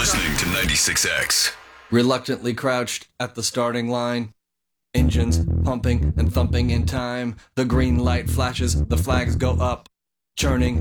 listening to 96X. Reluctantly crouched at the starting line. Engines pumping and thumping in time. The green light flashes, the flags go up. Churning